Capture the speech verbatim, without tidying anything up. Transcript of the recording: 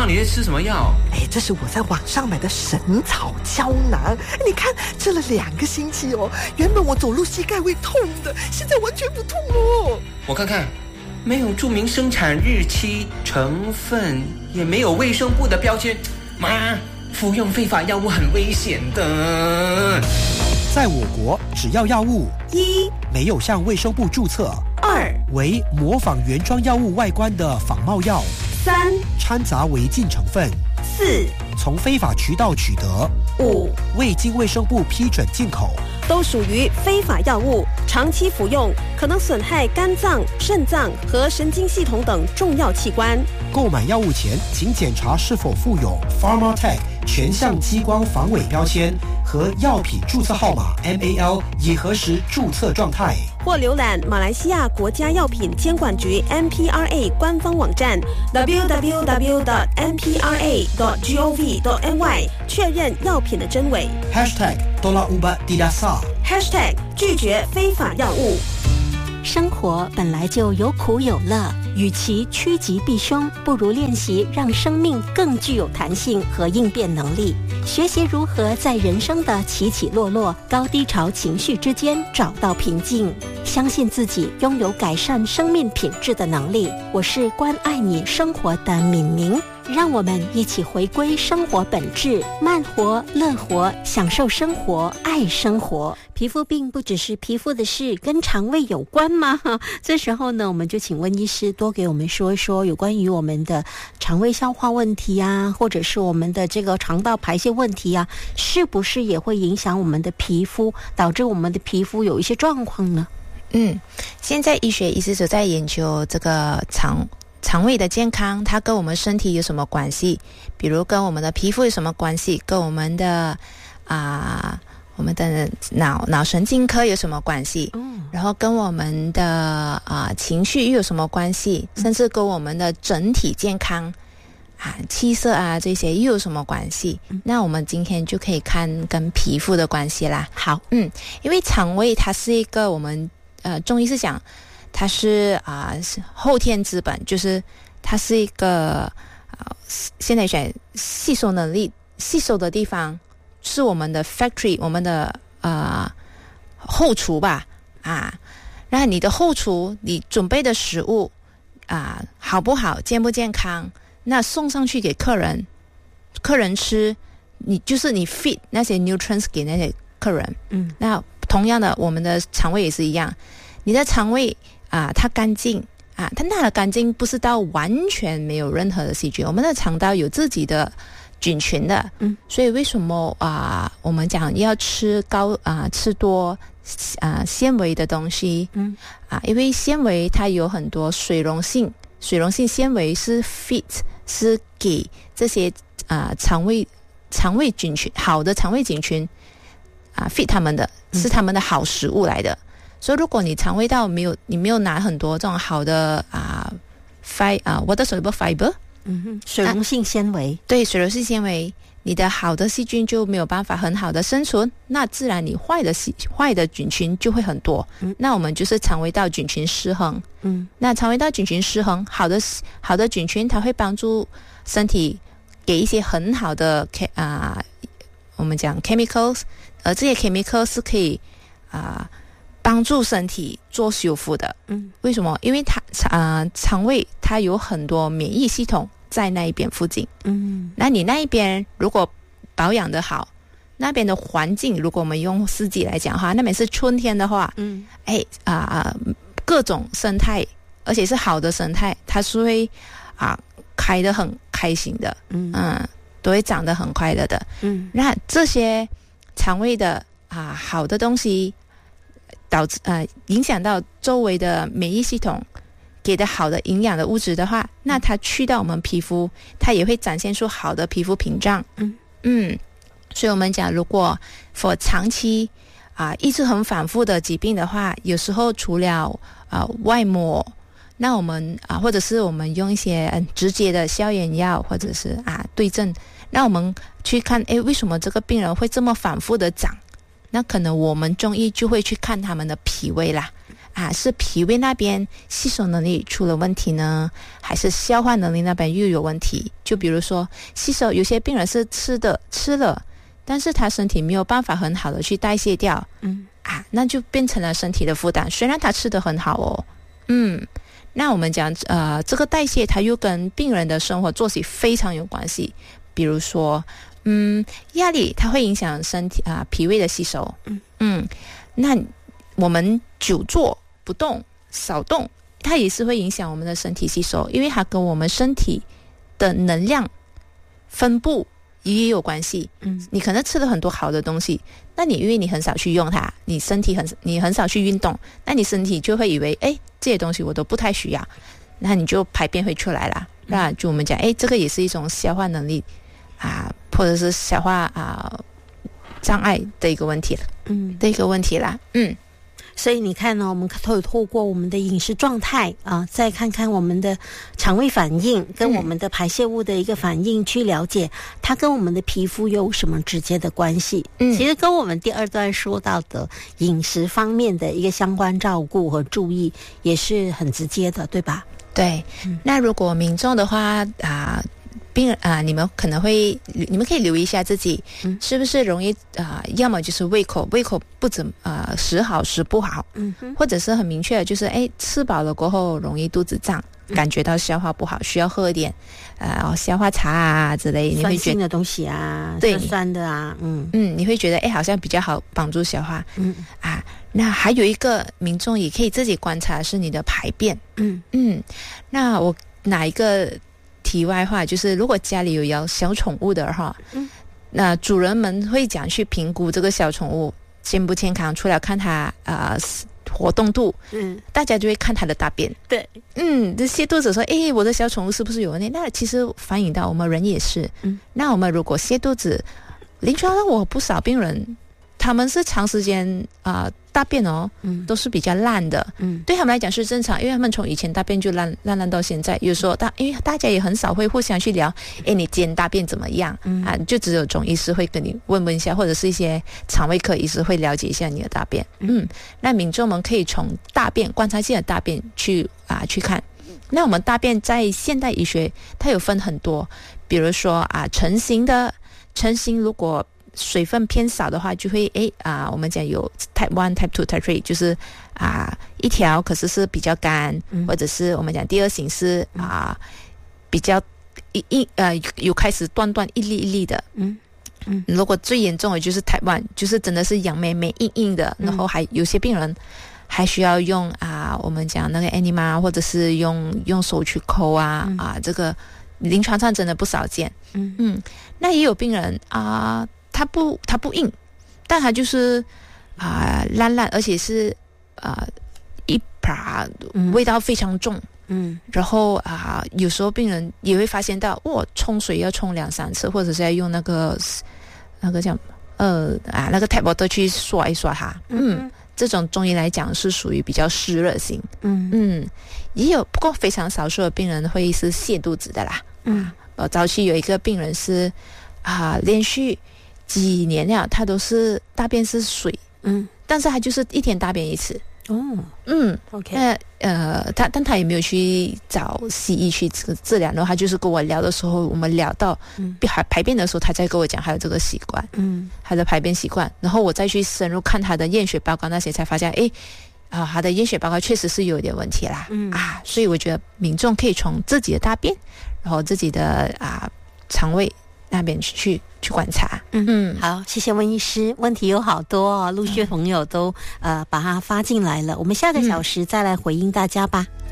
你在吃什么药？ 哎，这是我在网上买的神草胶囊，你看吃了两个星期哦，原本我走路膝盖会痛的，现在完全不痛哦。 我看看，没有注明生产日期、成分，也没有卫生部的标签，妈，服用非法药物很危险的。 在我国，只要药物一没有向卫生部注册， 二为模仿原装药物外观的仿冒药， 三掺杂违禁成分， 四从非法渠道取得， 五未经卫生部批准进口， 都属于非法药物，长期服用可能损害肝脏、肾脏和神经系统等重要器官。 购买药物前，请检查是否附有 Pharmatech 全项激光防伪标签和药品注册号码 M A L 已核实注册状态。 或浏览马来西亚国家药品监管局 M P R A 官方网站 double-u double-u double-u dot m p r a dot gov dot m y 确认药品的真伪。 Hashtag Tolak Ubat Tidak Sah Hashtag 拒绝非法药物。 生活本来就有苦有乐，与其趋吉避凶，不如练习让生命更具有弹性和应变能力，学习如何在人生的起起落落、高低潮情绪之间找到平静，相信自己拥有改善生命品质的能力。我是关爱你生活的敏明，让我们一起回归生活本质，慢活、乐活，享受生活，爱生活。皮肤病不只是皮肤的事，跟肠胃有关吗？这时候呢，我们就请温医师多给我们说一说有关于我们的肠胃消化问题啊，或者是我们的这个肠道排泄问题啊，是不是也会影响我们的皮肤，导致我们的皮肤有一些状况呢？ 嗯，现在医学一直都在研究这个肠肠胃的健康，它跟我们身体有什么关系？比如跟我们的皮肤有什么关系？跟我们的啊、呃，我们的脑脑神经科有什么关系？嗯，然后跟我们的啊、呃、情绪又有什么关系？甚至跟我们的整体健康啊、气色啊这些又有什么关系？嗯、那我们今天就可以看跟皮肤的关系啦。 好， 嗯，因为肠胃它是一个我们呃中医是讲。它是啊、呃，后天之本，就是它是一个啊、呃，现在讲吸收能力，吸收的地方是我们的 factory， 我们的呃后厨吧啊。然后你的后厨，你准备的食物啊、呃、好不好，健不健康，那送上去给客人，客人吃，你就是你 feed 那些 nutrients 给那些客人。嗯，那同样的，我们的肠胃也是一样，你的肠胃。啊，它干净啊，它那的干净不是到完全没有任何的细菌，我们的肠道有自己的菌群的，嗯，所以为什么啊，我们讲要吃高啊，吃多啊纤维的东西，嗯，啊，因为纤维它有很多水溶性，水溶性纤维是 fit 是给这些啊肠胃肠胃菌群好的肠胃菌群啊 fit 他们的，是他们的好食物来的。所以如果你肠胃道没有你没有拿很多这种好的啊 fi 啊 water soluble fiber， 嗯哼，水溶性纤维、啊， 对，水溶性纤维，你的好的细菌就没有办法很好的生存，那自然你坏的细坏的菌群就会很多。嗯，那我们就是肠胃道菌群失衡。嗯，那肠胃道菌群失衡，好的好的菌群它会帮助身体给一些很好的啊、呃，我们讲 chemicals， 而这些 chemicals 是可以啊。呃帮助身体做修复的，嗯，为什么？因为它啊、呃，肠胃它有很多免疫系统在那一边附近，嗯，那你那一边如果保养的好，那边的环境，如果我们用四季来讲的话，那边是春天的话，嗯，哎啊、呃，各种生态，而且是好的生态，它是会啊、呃、开得很开心的，嗯嗯，都会长得很快乐的，嗯，那这些肠胃的啊、呃、好的东西。导致呃影响到周围的免疫系统给的好的营养的物质的话，那它去到我们皮肤，它也会展现出好的皮肤屏障。嗯嗯，所以我们讲，如果 for 长期啊、呃、一直很反复的疾病的话，有时候除了啊、呃、外抹，那我们啊、呃、或者是我们用一些嗯直接的消炎药，或者是啊对症，那我们去看，诶，为什么这个病人会这么反复的长？那可能我们中医就会去看他们的脾胃啦， 啊，是脾胃那边吸收能力出了问题呢，还是消化能力那边又有问题？就比如说吸收，有些病人是吃的吃了，但是他身体没有办法很好的去代谢掉，嗯啊，那就变成了身体的负担。虽然他吃得很好哦，嗯，那我们讲呃，这个代谢它又跟病人的生活作息非常有关系。比如说，嗯，压力它会影响身体啊、呃、脾胃的吸收，嗯嗯，那我们久坐不动、少动，它也是会影响我们的身体吸收，因为它跟我们身体的能量分布也有关系。嗯，你可能吃了很多好的东西，那你因为你很少去用它，你身体很你很少去运动，那你身体就会以为，哎，这些东西我都不太需要，那你就排便会出来啦。嗯、那就我们讲，哎，这个也是一种消化能力啊，或者是消化啊障碍的一个问题了，嗯，的一个问题啦，嗯。 所以你看呢，我们透透过我们的饮食状态啊，再看看我们的肠胃反应跟我们的排泄物的一个反应，去了解它跟我们的皮肤有什么直接的关系。嗯，其实跟我们第二段说到的饮食方面的一个相关照顾和注意也是很直接的，对吧？对。嗯、那如果民众的话啊。病人啊、呃，你们可能会，你们可以留意一下自己，嗯、是不是容易啊、呃？要么就是胃口胃口不怎啊、呃，时好时不好，嗯，或者是很明确的，就是哎，吃饱了过后容易肚子胀，嗯、感觉到消化不好，需要喝一点呃消化茶啊之类，你会觉得酸性的东西啊，对，酸酸的啊，嗯嗯，你会觉得哎，好像比较好帮助消化，嗯啊。那还有一个民众也可以自己观察是你的排便，嗯嗯。那我哪一个？题外话就是，如果家里有养小宠物的话，嗯，那主人们会讲去评估这个小宠物健不健康，除了看它啊、呃、活动度，嗯，大家就会看它的大便，对，嗯，这泻肚子说，哎，我的小宠物是不是有问题？那其实反映到我们人也是，嗯，那我们如果泻肚子，临床上我不少病人，他们是长时间啊、呃、大便哦，嗯，都是比较烂的，嗯，对他们来讲是正常，因为他们从以前大便就烂烂烂到现在。有时候大，因为大家也很少会互相去聊，哎，你今天大便怎么样？嗯啊，就只有中医师会跟你问问一下，或者是一些肠胃科医师会了解一下你的大便。嗯，那民众们可以从大便观察性的大便去啊去看。那我们大便在现代医学它有分很多，比如说啊成型的，成型如果水分偏少的话，就会诶啊，我们讲有 type one、type two、type three， 就是啊一条可是是比较干，嗯、或者是我们讲第二型是啊比较一一呃有开始断断一粒一粒的，嗯嗯。如果最严重的就是 type one， 就是真的是杨梅梅硬硬的，嗯、然后还有些病人还需要用啊我们讲那个 enema， 或者是用用手去抠啊、嗯、啊这个临床上真的不少见，嗯嗯。那也有病人啊。它不，它不硬，但它就是啊、呃、烂烂，而且是啊、呃、一把味道非常重，嗯，然后啊、呃、有时候病人也会发现到，哇，冲水要冲两三次，或者是要用那个那个叫呃啊那个 tap water 去刷一刷它，嗯，嗯这种中医来讲是属于比较湿热型，嗯嗯，也有不过非常少数的病人会是泻肚子的啦，嗯，呃早期有一个病人是啊、呃、连续几年了，他都是大便是水，嗯，但是他就是一天大便一次，哦，嗯 ，OK， 那呃，他但他也没有去找西医去治治疗，然后他就是跟我聊的时候，我们聊到排排便的时候，他在跟我讲还有这个习惯，嗯，他的排便习惯，然后我再去深入看他的验血报告那些，才发现，哎，啊、呃，他的验血报告确实是有点问题啦，嗯啊，所以我觉得民众可以从自己的大便，然后自己的啊、呃、肠胃。那边去去观察，嗯嗯，好，谢谢温医师。问题有好多哦，陆续朋友都、嗯、呃把它发进来了，我们下个小时再来回应大家吧。嗯